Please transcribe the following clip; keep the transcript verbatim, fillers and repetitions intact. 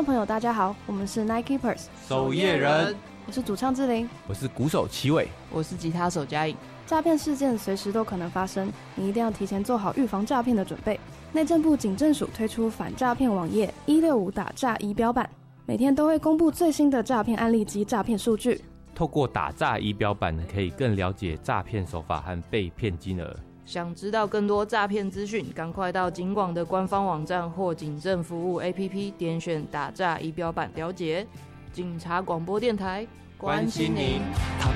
众朋友大家好，我们是 Night Keepers 守夜人， 我是主唱志玲， 我是鼓手齐伟， 我是吉他手嘉颖。 诈骗事件随时都可能发生，你一定要提前做好预防诈骗的准备。内政部警政署推出反诈骗网页一六五打诈仪表板，每天都会公布最新的诈骗案例及诈骗数据。 透过打诈仪表板，可以更了解诈骗手法和被骗金额。 想知道更多诈骗资讯，赶快到警广的官方网站或警政服务 A P P 点选打诈仪表板了解。警察广播电台， 关心您。